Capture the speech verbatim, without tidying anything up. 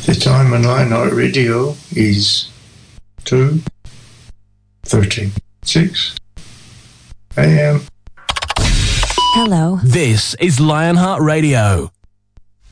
The time on Lionheart Radio is two thirty-six a.m. Hello. This is Lionheart Radio.